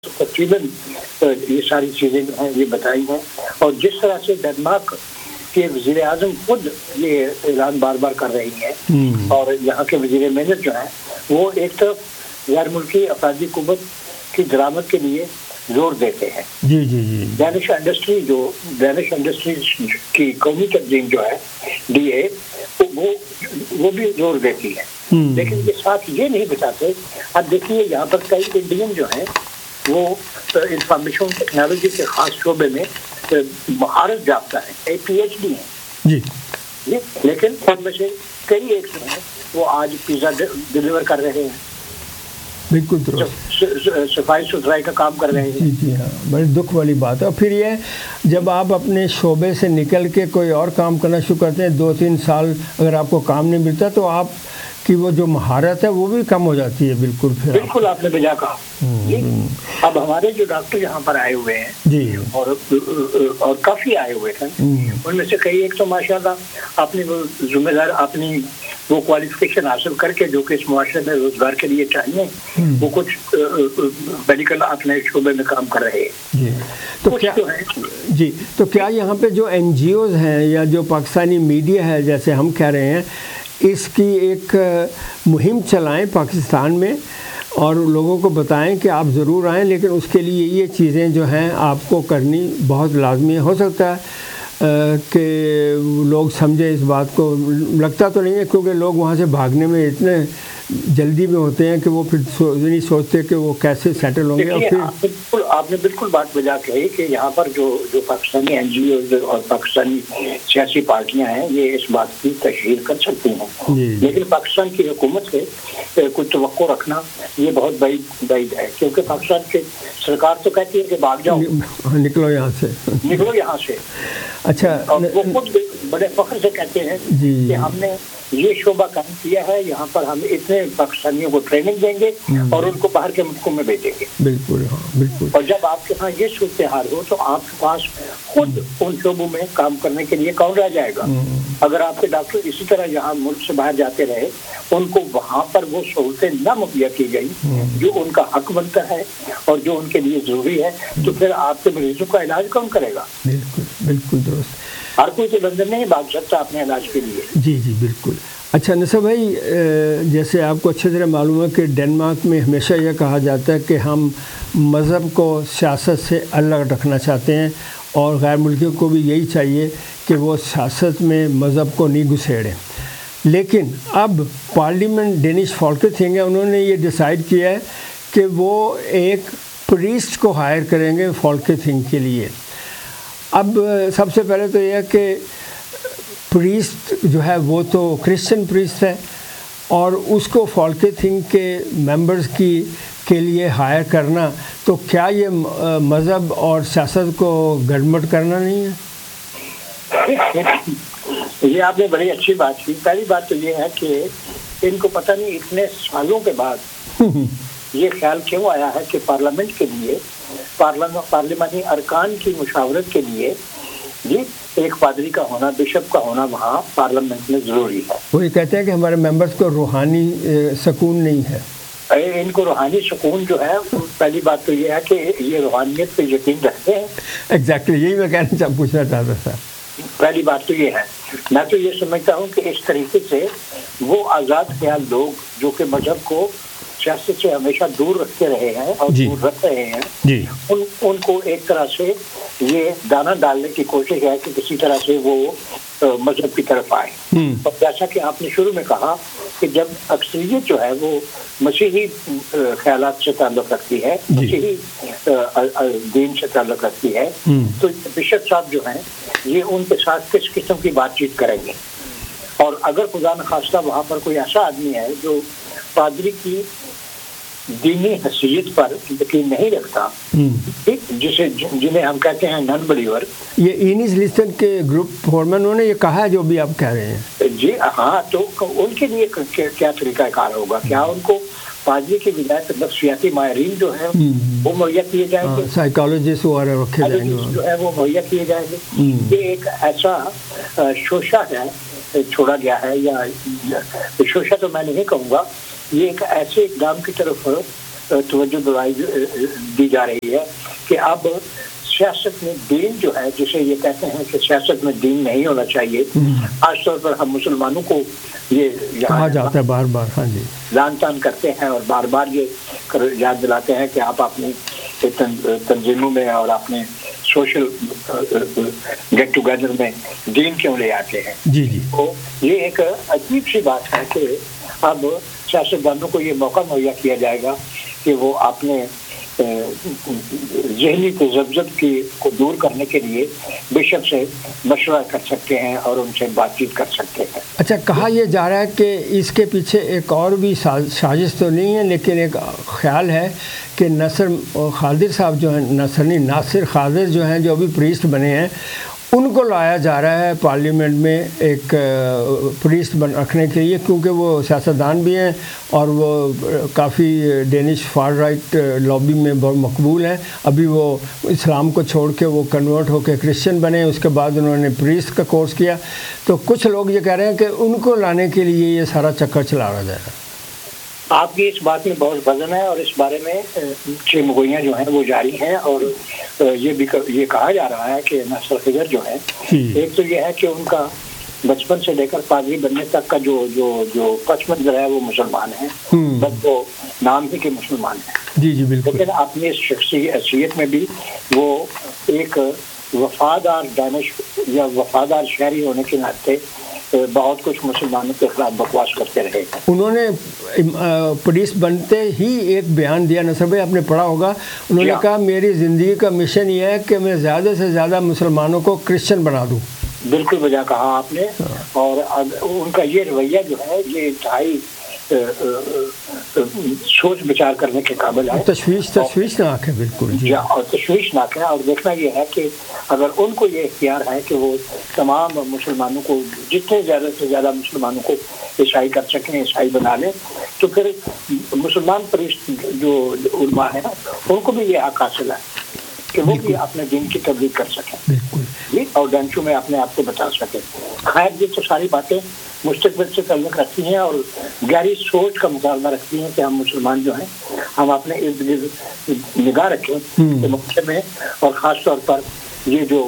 تقریباً یہ ساری چیزیں جو ہیں یہ بتائی ہیں، اور جس طرح سے ڈنمارک کے وزیر اعظم خود یہ اعلان بار بار کر رہی ہیں، اور یہاں کے وزیر محنت جو ہیں وہ ایک طرف غیر ملکی افرادی قوت کی درآمد کے لیے زور دیتے ہیں. ڈینش انڈسٹریز کی قومی تنظیم جو ہے DA وہ بھی زور دیتی ہے، لیکن یہ ساتھ یہ نہیں بتاتے. اب دیکھیے یہاں پر کئی انڈین جو ہیں وہ انفارمیشن ٹیکنالوجی کے خاص شعبے میں مہارت یافتہ ہیں، PhD ہیں جی، لیکن ان میں سے کئی ایک جو ہیں وہ آج پیزا ڈلیور کر رہے ہیں، بالکل درست، صفائی ستھرائی کا کام کر رہے ہیں. جی ہاں، بڑی دکھ والی بات ہے. اور پھر یہ جب آپ اپنے شعبے سے نکل کے کوئی اور کام کرنا شروع کرتے ہیں، 2-3 سال اگر آپ کو کام نہیں ملتا تو آپ کی وہ جو مہارت ہے وہ بھی کم ہو جاتی ہے. بالکل آپ نے بجا کہا. اب ہمارے جو ڈاکٹر یہاں پر آئے ہوئے ہیں جی، اور کافی آئے ہوئے تھے، ان میں سے کئی ایک تو ماشاءاللہ اپنی وہ ذمہ دار اپنی وہ کوالیفکیشن حاصل کر کے جو کہ اس معاشرے میں روزگار کے لیے چاہیے، وہ کچھ میڈیکل اپنے شعبے میں کام کر رہے ہیں. تو کیا یہاں پہ جو NGOز ہیں یا جو پاکستانی میڈیا ہے جیسے ہم کہہ رہے ہیں، اس کی ایک مہم چلائیں پاکستان میں اور لوگوں کو بتائیں کہ آپ ضرور آئیں، لیکن اس کے لیے یہ چیزیں جو ہیں آپ کو کرنی بہت لازمی ہے. ہو سکتا ہے کہ لوگ سمجھے اس بات کو، لگتا تو نہیں ہے کیونکہ لوگ وہاں سے بھاگنے میں اتنے جلدی میں ہوتے ہیں کہ وہ پھر نہیں سوچتے کہ وہ کیسے سیٹل ہوں گے. اور پھر آپ نے بالکل بات بجا کہی کہ یہاں پر جو پاکستانی NGOز اور پاکستانی سیاسی پارٹیاں ہیں یہ اس بات کی تشہیر کر سکتی ہیں، لیکن پاکستان کی حکومت سے کوئی توقع رکھنا یہ بہت بعید ہے، کیونکہ پاکستان کی سرکار تو کہتی ہے کہ بھاگ جاؤ، نکلو یہاں سے. اچھا، اور وہ خود بڑے فخر سے کہتے ہیں کہ ہم نے یہ شعبہ کام کیا ہے، یہاں پر ہم اتنے پاکستانیوں کو ٹریننگ دیں گے اور ان کو باہر کے ملکوں میں بھیجیں گے. بالکل ہاں، بالکل. اور جب آپ کے ہاں یہ صورتحال ہو تو آپ کے پاس خود ان شعبوں میں کام کرنے کے لیے کون رہ جائے گا؟ اگر آپ کے ڈاکٹر اسی طرح یہاں ملک سے باہر جاتے رہے، ان کو وہاں پر وہ سہولتیں نہ مہیا کی گئی جو ان کا حق بنتا ہے اور جو ان کے لیے ضروری ہے، تو پھر آپ کے مریضوں کا علاج کون کرے گا؟ بالکل درست. ہر کوئی تو لندن نہیں بھاگ سکتا اپنے علاج کے لیے. جی بالکل. اچھا نصر بھائی، جیسے آپ کو اچھی طرح معلوم ہے کہ ڈنمارک میں ہمیشہ یہ کہا جاتا ہے کہ ہم مذہب کو سیاست سے الگ رکھنا چاہتے ہیں، اور غیر ملکیوں کو بھی یہی چاہیے کہ وہ سیاست میں مذہب کو نہیں گھسیڑیں. لیکن اب پارلیمنٹ ڈینش فولکتنگ ہے، انہوں نے یہ ڈیسائیڈ کیا ہے کہ وہ ایک پریسٹ کو ہائر کریں گے فولکتنگ کے لیے. اب سب سے پہلے تو یہ ہے کہ پریسٹ جو ہے وہ تو کرسچن پریسٹ ہے، اور اس کو فولکتنگ کے ممبرز کے لیے ہائر کرنا، تو کیا یہ مذہب اور سیاست کو گڑبڑ کرنا نہیں ہے؟ یہ آپ نے بڑی اچھی بات کی. پہلی بات تو یہ ہے کہ ان کو پتہ نہیں اتنے سالوں کے بعد یہ خیال کیوں آیا ہے کہ پارلیمنٹ کے لیے پارلیمانی ارکان کی مشاورت کے لیے ایک پادری کا ہونا، بشپ کا ہونا وہاں پارلیمنٹ میں ضروری ہے. وہ یہ کہتے ہیں کہ ہمارے ممبرز کو روحانی سکون نہیں ہے. ان کو روحانی سکون جو ہے، پہلی بات تو یہ ہے کہ یہ روحانیت پہ یقین رکھتے ہیں. ایگزیکٹلی یہی میں پوچھنا چاہتا تھا. پہلی بات تو یہ ہے. میں تو یہ سمجھتا ہوں کہ اس طریقے سے وہ آزاد خیال لوگ جو کہ مذہب کو سیاست سے ہمیشہ دور رکھتے رہے ہیں اور دور رکھ رہے ہیں، ان کو ایک طرح سے یہ دانہ ڈالنے کی کوشش ہے کہ کسی طرح سے وہ مذہب کی طرف آئے. اور جیسا کہ آپ نے شروع میں کہا کہ جب اکثریت جو ہے وہ مسیحی خیالات سے تعلق رکھتی ہے، مسیحی دین سے تعلق رکھتی ہے، تو بشپ صاحب جو ہیں یہ ان کے ساتھ کس قسم کی بات چیت کریں گے. اور اگر خدا نخواستہ وہاں پر کوئی ایسا آدمی ہے جو پادری کی دینی حیثیت پر یقین نہیں رکھتا، جنہیں ہم کہتے ہیں نان بلیور، یہ اینیس لسٹن کے گروپ فورمن انہوں نے یہ کہا ہے جو بھی آپ کہہ رہے ہیں. جی ہاں، تو ان کے لیے کیا طریقہ کار ہوگا؟ کیا ان کو پادری کی بجائے نفسیاتی ماہرین جو ہیں وہ مہیا کیے جائیں گے، سائیکالوجسٹ وغیرہ رکھے جائیں گے جو ہے وہ مہیا کیے جائیں گے؟ یہ ایک ایسا شوشہ ہے چھوڑا گیا ہے، یا شوشہ تو میں نہیں کہوں گا، یہ ایک ایسے اقدام کی طرف توجہ دی جا رہی ہے کہ اب سیاست میں دین جو ہے، جسے یہ کہتے ہیں کہ سیاست میں دین نہیں ہونا چاہیے، خاص طور پر ہم مسلمانوں کو یہ کہا جاتا ہے بار بار، ہاں جی، لان تان کرتے ہیں اور بار بار یہ یاد دلاتے ہیں کہ آپ اپنی تنظیموں میں اور اپنے سوشل گیٹ ٹوگیدر میں دین کیوں لے آتے ہیں. جی جی، تو یہ ایک عجیب سی بات ہے کہ اب سیاستدانوں کو یہ موقع مہیا کیا جائے گا کہ وہ اپنے ذہنی تذبذب کو دور کرنے کے لیے بشپ سے مشورہ کر سکتے ہیں اور ان سے بات چیت کر سکتے ہیں. اچھا، کہا یہ جا رہا ہے کہ اس کے پیچھے ایک اور بھی سازش تو نہیں ہے، لیکن ایک خیال ہے کہ ناصر خاضر صاحب جو ہیں، ناصر خاضر جو ہیں، جو ابھی پریسٹ بنے ہیں، ان کو لایا جا رہا ہے پارلیمنٹ میں ایک پریسٹ رکھنے کے لیے، کیونکہ وہ سیاستدان بھی ہیں اور وہ کافی ڈینش فار رائٹ لابی میں بہت مقبول ہیں. ابھی وہ اسلام کو چھوڑ کے وہ کنورٹ ہو کے کرسچن بنے، اس کے بعد انہوں نے پریسٹ کا کورس کیا. تو کچھ لوگ یہ کہہ رہے ہیں کہ ان کو لانے کے لیے یہ سارا چکر چلا رہا جائے گا. آپ کی اس بات میں بہت وزن ہے اور اس بارے میں چھ مگوئیاں جو ہیں وہ جاری ہیں، اور یہ کہا جا رہا ہے کہ ناصر خضر جو ہے، ایک تو یہ ہے کہ ان کا بچپن سے لے کر پادری بننے تک کا جو پس منظر ہے وہ مسلمان ہیں، بس وہ نام ہی کے مسلمان ہیں. جی جی بالکل. لیکن اپنی اس شخصی حیثیت میں بھی وہ ایک وفادار دانش یا وفادار شہری ہونے کے ناطے بہت کچھ مسلمانوں کے خلاف بکواس کرتے رہے. انہوں نے پولیس بنتے ہی ایک بیان دیا، نصر بھائی آپ نے پڑھا ہوگا، انہوں نے کہا میری زندگی کا مشن یہ ہے کہ میں زیادہ سے زیادہ مسلمانوں کو کرسچن بنا دوں. بالکل بجا کہا آپ نے. اور ان کا یہ رویہ جو ہے یہ انتہائی سوچ بچار کرنے کے قابل ہے. تشویشناک ہے. بالکل جی، اور تشویشناک ہے. اور دیکھنا یہ ہے کہ اگر ان کو یہ اختیار ہے کہ وہ تمام مسلمانوں کو، جتنے زیادہ سے زیادہ مسلمانوں کو عیسائی کر سکیں، عیسائی بنا لیں، تو پھر مسلمان پریسٹ جو علماء ہیں ان کو بھی یہ حق حاصل ہے کہ وہ بھی اپنے دین کی تبلیغ کر سکیں اور ڈانچوں میں اپنے آپ کو بتا سکیں. خیر، یہ تو ساری باتیں مستقبل سے تعلق رکھتی ہیں اور گہری سوچ کا مطالبہ رکھتی ہیں کہ ہم مسلمان جو ہیں ہم اپنے ارد گرد نگاہ رکھیں کہ معاشرے میں، اور خاص طور پر یہ جو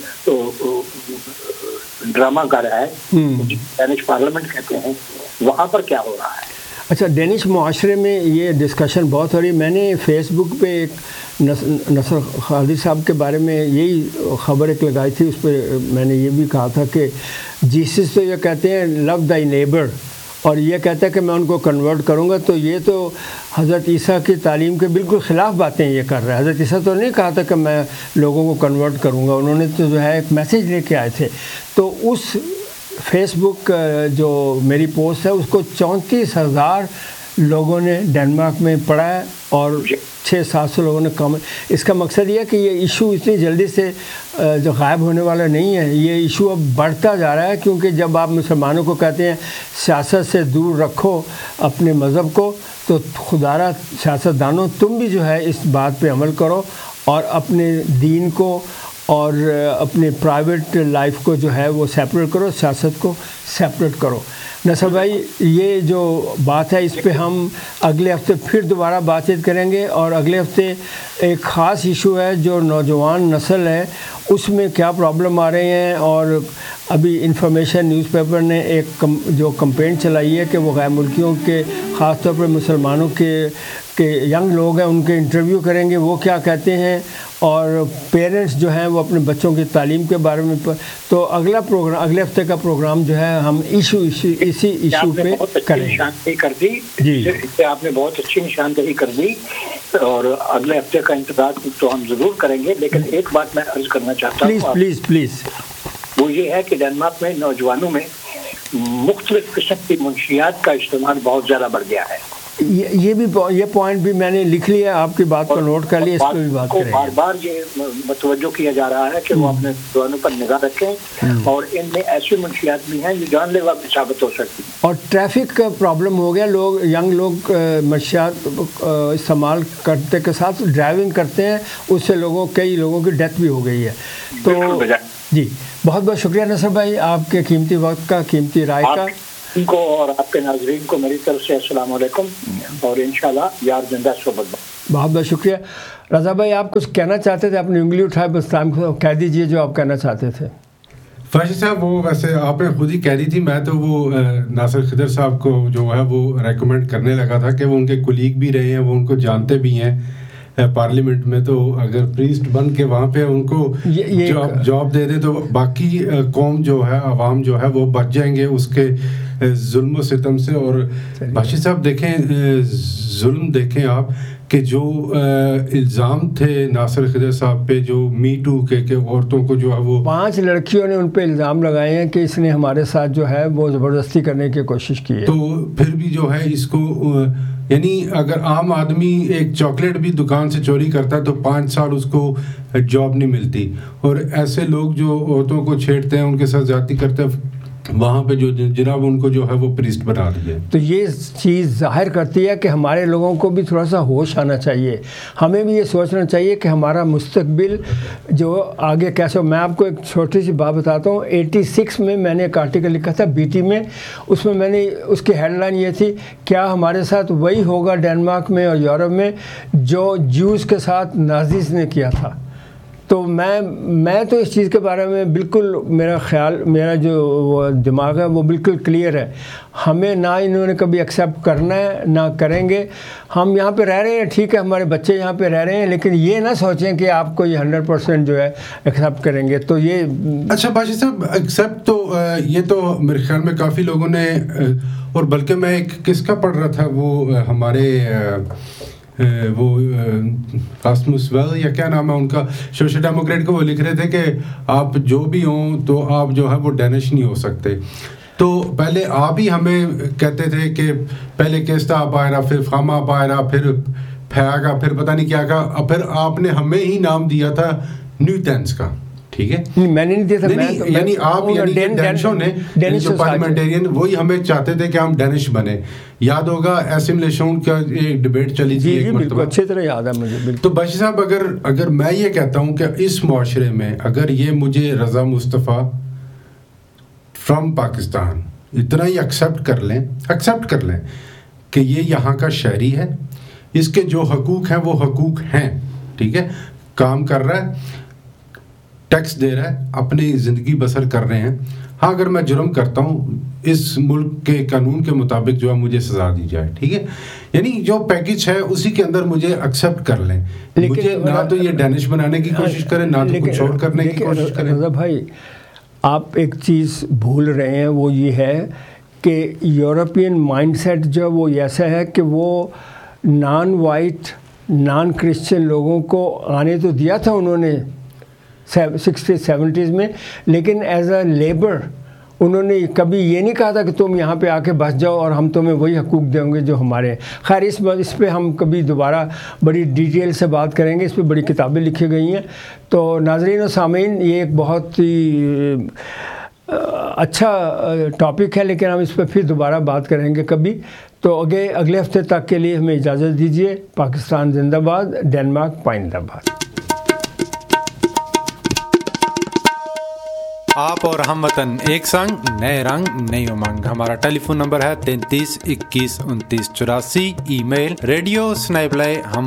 ڈرامہ گھر ہے ڈینش پارلیمنٹ کہتے ہیں، وہاں پر کیا ہو رہا ہے. اچھا، ڈینش معاشرے میں یہ ڈسکشن بہت ہو رہی. میں نے فیس بک پہ ایک ناصر خاضر صاحب کے بارے میں یہی خبر ایک لگائی تھی، اس پہ میں نے یہ بھی کہا تھا کہ جیسس تو یہ کہتے ہیں لو دائی نیبر، اور یہ کہتا ہے کہ میں ان کو کنورٹ کروں گا. تو یہ تو حضرت عیسیٰ کی تعلیم کے بالکل خلاف باتیں یہ کر رہا ہے. حضرت عیسیٰ تو نہیں کہا تھا کہ میں لوگوں کو کنورٹ کروں گا، انہوں نے تو جو ہے ایک میسیج لے کے آئے تھے. تو اس فیس بک جو میری پوسٹ ہے اس کو 34,000 لوگوں نے ڈنمارک میں پڑھا ہے اور 600-700 لوگوں نے کامنٹ. اس کا مقصد یہ ہے کہ یہ ایشو اتنی جلدی سے جو غائب ہونے والا نہیں ہے. یہ ایشو اب بڑھتا جا رہا ہے، کیونکہ جب آپ مسلمانوں کو کہتے ہیں سیاست سے دور رکھو اپنے مذہب کو، تو خدارہ سیاستدانوں تم بھی جو ہے اس بات پہ عمل کرو اور اپنے دین کو اور اپنے پرائیویٹ لائف کو جو ہے وہ سیپریٹ کرو، سیاست کو سیپریٹ کرو. نصر بھائی، یہ جو بات ہے اس پہ ہم اگلے ہفتے پھر دوبارہ بات چیت کریں گے. اور اگلے ہفتے ایک خاص ایشو ہے جو نوجوان نسل ہے، اس میں کیا پرابلم آ رہے ہیں. اور ابھی انفارمیشن نیوز پیپر نے ایک جو کمپین چلائی ہے کہ وہ غیر ملکیوں کے، خاص طور پر مسلمانوں کے ینگ لوگ ہیں، ان کے انٹرویو کریں گے، وہ کیا کہتے ہیں، اور پیرنٹس جو ہیں وہ اپنے بچوں کی تعلیم کے بارے میں. تو اگلا پروگرام، اگلے ہفتے کا پروگرام جو ہے ہم اسی ایشو پہ کریں گے. جی، آپ نے بہت اچھی نشاندہی کر دی اور اگلے ہفتے کا انتظار تو ہم ضرور کریں گے. لیکن ایک بات میں عرض کرنا چاہتا ہوں، پلیز، وہ یہ ہے کہ ڈنمارک میں نوجوانوں میں مختلف قسم کی منشیات کا استعمال بہت زیادہ بڑھ گیا ہے. یہ پوائنٹ بھی میں نے لکھ لیا، آپ کی بات کو نوٹ کر لیا. اس پہ بھی بات کریں گے. بار بار یہ متوجہ کیا جا رہا ہے کہ وہ اپنے نوجوانوں پر نگاہ رکھیں، اور ان میں ایسی منشیات بھی ہیں جو جان لیوا بھی ثابت ہو سکتی ہیں. اور ٹریفک کا پرابلم ہو گیا، ینگ لوگ منشیات استعمال کرتے کے ساتھ ڈرائیونگ کرتے ہیں، اس سے کئی لوگوں کی ڈیتھ بھی ہو گئی ہے. تو جی، بہت بہت شکریہ نصر بھائی آپ کے قیمتی وقت کا، قیمتی رائے کا. ان کو اور آپ کے ناظرین کو میری طرف سے السلام علیکم اور انشاءاللہ یار زندہ صحبت. بہت بہت شکریہ. رضا بھائی آپ کچھ کہنا چاہتے تھے؟ اپنی انگلی اٹھائے بس ٹائم کو کہہ دیجئے جو آپ کہنا چاہتے تھے. فاشی صاحب وہ ویسے آپ نے خود ہی کہہ دی تھی, میں تو وہ ناصر خضر صاحب کو جو ہے وہ ریکمینڈ کرنے لگا تھا کہ وہ ان کے کولیگ بھی رہے ہیں, وہ ان کو جانتے بھی ہیں پارلیمنٹ میں, تو اگر پریسٹ بن کے وہاں پہ ان کو جاب دے دیں تو باقی قوم جو ہے, عوام جو ہے وہ بچ جائیں گے اس کے ظلم و ستم سے. اور باشی صاحب دیکھیں ظلم دیکھیں آپ کہ جو الزام تھے ناصر خضر صاحب پہ جو می ٹو کے عورتوں کو جو ہے وہ 5 لڑکیوں نے ان پہ الزام لگائے ہیں کہ اس نے ہمارے ساتھ جو ہے وہ زبردستی کرنے کی کوشش کی ہے. تو پھر بھی جو ہے اس کو یعنی اگر عام آدمی ایک چاکلیٹ بھی دکان سے چوری کرتا ہے تو 5 سال اس کو جاب نہیں ملتی, اور ایسے لوگ جو عورتوں کو چھیڑتے ہیں ان کے ساتھ زیادتی کرتے ہیں وہاں پہ جو جناب ان کو جو ہے وہ پریسٹ بنا دیا. تو یہ چیز ظاہر کرتی ہے کہ ہمارے لوگوں کو بھی تھوڑا سا ہوش آنا چاہیے, ہمیں بھی یہ سوچنا چاہیے کہ ہمارا مستقبل جو آگے کیسے. میں آپ کو ایک چھوٹی سی بات بتاتا ہوں. 86 میں میں نے ایک آرٹیکل لکھا تھا BT میں, اس میں نے اس کی ہیڈ لائن یہ تھی, کیا ہمارے ساتھ وہی ہوگا ڈینمارک میں اور یورپ میں جو جوز کے ساتھ نازیز نے کیا تھا. تو میں تو اس چیز کے بارے میں بالکل میرا جو دماغ ہے وہ بالکل کلیئر ہے. ہمیں نہ انہوں نے کبھی ایکسیپٹ کرنا ہے نہ کریں گے. ہم یہاں پہ رہ رہے ہیں, ٹھیک ہے, ہمارے بچے یہاں پہ رہ رہے ہیں, لیکن یہ نہ سوچیں کہ آپ کو یہ 100% جو ہے ایکسیپٹ کریں گے. تو یہ اچھا باشی صاحب ایکسیپٹ تو یہ تو میرے خیال میں کافی لوگوں نے, اور بلکہ میں ایک کس کا پڑھ رہا تھا وہ ہمارے وہ قاسمس ویل یا کیا نام ہے ان کا, سوشل ڈیموکریٹ کو, وہ لکھ رہے تھے کہ آپ جو بھی ہوں تو آپ جو ہے وہ ڈینش نہیں ہو سکتے. تو پہلے آپ ہی ہمیں کہتے تھے کہ پہلے کیسٹا آپ آئے رہا, پھر فاما آپ آئے رہا, پھر پھیاگا, پھر پتہ نہیں کیا کہا, پھر آپ نے ہمیں ہی نام دیا تھا نیو ٹینس کا. ٹھیک ہے, میں نے نہیں دیا تھا, یعنی آپ ڈینشوں نے جو پارلیمنٹیرین وہی ہمیں چاہتے تھے کہ ہم ڈینش بنے. یاد ہوگا ایسملیشن کا ایک ڈبیٹ چلی تھی ایک مرتبہ, اچھی طرح یاد ہے مجھے. تو باشی صاحب اگر میں یہ کہتا ہوں کہ اس معاشرے میں اگر یہ مجھے رضا مصطفیٰ فرام پاکستان اتنا ہی ایکسیپٹ کر لیں کہ یہ یہاں کا شہری ہے, اس کے جو حقوق ہیں وہ حقوق ہیں, ٹھیک ہے, کام کر رہا ہے, ٹیکس دے رہا ہے, اپنی زندگی بسر کر رہے ہیں. ہاں اگر میں جرم کرتا ہوں اس ملک کے قانون کے مطابق جو ہے مجھے سزا دی جائے, ٹھیک ہے, یعنی جو پیکج ہے اسی کے اندر مجھے ایکسیپٹ کر لیں. مجھے نہ تو یہ ڈینش بنانے کی کوشش کریں نہ تو کچھ اور کرنے کی کوشش کریں. رضا بھائی آپ ایک چیز بھول رہے ہیں, وہ یہ ہے کہ یورپین مائنڈ سیٹ جو وہ ایسا ہے کہ وہ نان وائٹ نان کرسچن لوگوں کو آنے تو دیا تھا انہوں نے 60-70s میں, لیکن ایز اے لیبر انہوں نے کبھی یہ نہیں کہا تھا کہ تم یہاں پہ آ کے بس جاؤ اور ہم تمہیں وہی حقوق دیں گے جو ہمارے. خیر اس پہ ہم کبھی دوبارہ بڑی ڈیٹیل سے بات کریں گے, اس پہ بڑی کتابیں لکھی گئی ہیں. تو ناظرین و سامعین یہ ایک بہت ہی اچھا ٹاپک ہے, لیکن ہم اس پہ پھر دوبارہ بات کریں گے کبھی. تو اگلے ہفتے تک کے لیے ہمیں اجازت دیجیے. پاکستان زندہ باد, ڈینمارک پائندہ باد. آپ اور ہم وطن ایک سنگ, نئے رنگ نئی امنگ. ہمارا ٹیلی فون نمبر ہے 33 21 29 84. ای میل radio@hum